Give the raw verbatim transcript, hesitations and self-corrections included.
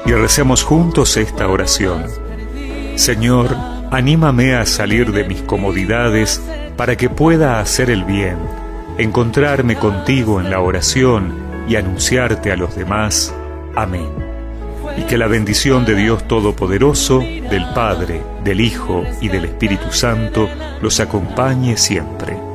y recemos juntos esta oración. Señor, anímame a salir de mis comodidades para que pueda hacer el bien, encontrarme contigo en la oración y anunciarte a los demás. Amén. Y que la bendición de Dios Todopoderoso, del Padre, del Hijo y del Espíritu Santo los acompañe siempre.